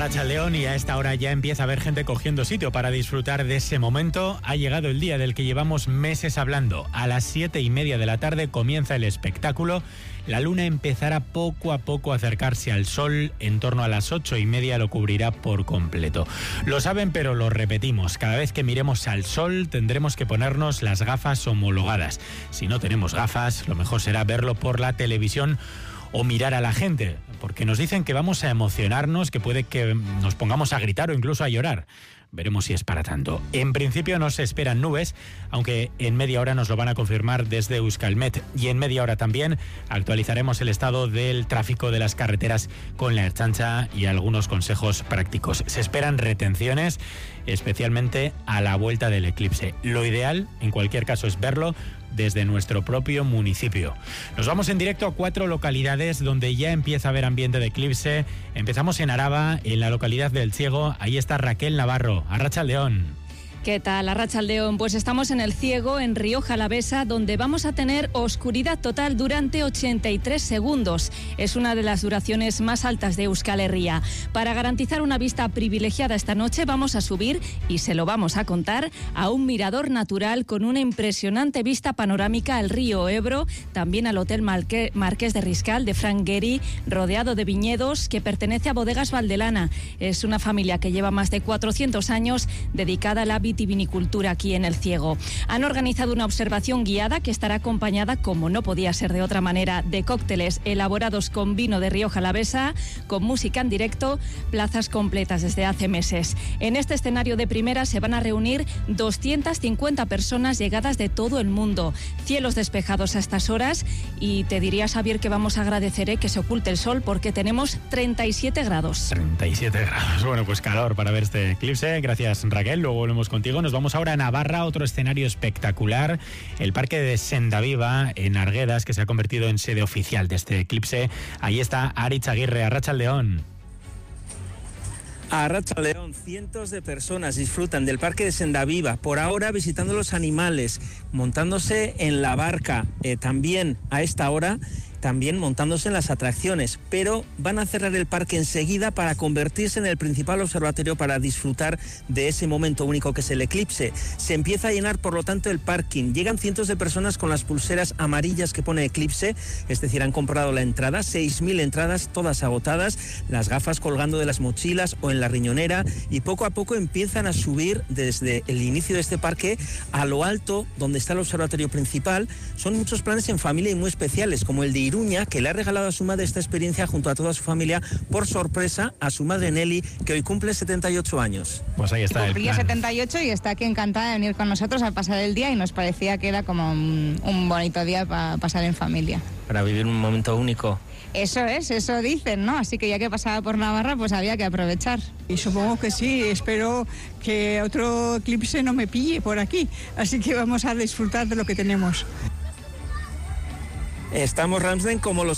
Arratsaldeon, y a esta hora ya empieza a haber gente cogiendo sitio para disfrutar de ese momento. Ha llegado el día del que llevamos meses hablando. A las 7:30 de la tarde comienza el espectáculo. La luna empezará poco a poco a acercarse al sol. En torno a las 8:30 lo cubrirá por completo. Lo saben, pero lo repetimos. Cada vez que miremos al sol tendremos que ponernos las gafas homologadas. Si no tenemos gafas, lo mejor será verlo por la televisión o mirar a la gente, porque nos dicen que vamos a emocionarnos, que puede que nos pongamos a gritar o incluso a llorar. Veremos si es para tanto. En principio no se esperan nubes, aunque en media hora nos lo van a confirmar desde Euskalmet. Y en media hora también actualizaremos el estado del tráfico de las carreteras con la Ertzaintza y algunos consejos prácticos. Se esperan retenciones, especialmente a la vuelta del eclipse. Lo ideal, en cualquier caso, es verlo desde nuestro propio municipio. Nos vamos en directo a 4 localidades donde ya empieza a haber ambiente de eclipse. Empezamos en Araba, en la localidad del Ciego. Ahí está Raquel Navarro. Arratsaldeon. ¿Qué tal, Arratsaldeon? Pues estamos en el Ciego, en Rioja Alavesa, donde vamos a tener oscuridad total durante 83 segundos. Es una de las duraciones más altas de Euskal Herria. Para garantizar una vista privilegiada esta noche, vamos a subir, y se lo vamos a contar, a un mirador natural con una impresionante vista panorámica al río Ebro, también al Hotel Marqués de Riscal de Frank Gehry, rodeado de viñedos, que pertenece a Bodegas Valdelana. Es una familia que lleva más de 400 años dedicada a la vitivinicultura aquí en el Ciego. Han organizado una observación guiada que estará acompañada, como no podía ser de otra manera, de cócteles elaborados con vino de Rioja Alavesa, con música en directo, plazas completas desde hace meses. En este escenario de primera se van a reunir 250 personas llegadas de todo el mundo. Cielos despejados a estas horas, y te diría, Xavier, que vamos a agradecer que se oculte el sol, porque tenemos 37 grados. 37 grados. Bueno, pues calor para ver este eclipse. Gracias, Raquel. Luego volvemos contigo. Nos vamos ahora a Navarra, otro escenario espectacular, el Parque de Sendaviva en Arguedas, que se ha convertido en sede oficial de este eclipse. Ahí está Aritz Aguirre. Arratsaldeon. A Arratsaldeon, cientos de personas disfrutan del Parque de Sendaviva, por ahora visitando los animales, montándose en la barca, también a esta hora, también montándose en las atracciones, pero van a cerrar el parque enseguida para convertirse en el principal observatorio para disfrutar de ese momento único que es el eclipse. Se empieza a llenar, por lo tanto, el parking. Llegan cientos de personas con las pulseras amarillas que pone eclipse, es decir, han comprado la entrada, 6.000 entradas, todas agotadas, las gafas colgando de las mochilas o en la riñonera, y poco a poco empiezan a subir desde el inicio de este parque a lo alto, donde está el observatorio principal. Son muchos planes en familia y muy especiales, como el de Iruña, que le ha regalado a su madre esta experiencia junto a toda su familia, por sorpresa a su madre Nelly, que hoy cumple 78 años. Pues ahí está. Cumplía 78 y está aquí encantada de venir con nosotros a pasar el día, y nos parecía que era como un bonito día para pasar en familia. Para vivir un momento único. Eso es, eso dicen, ¿no? Así que ya que pasaba por Navarra, pues había que aprovechar. Y supongo que sí, espero que otro eclipse no me pille por aquí, así que vamos a disfrutar de lo que tenemos. Estamos, Ramsden, como los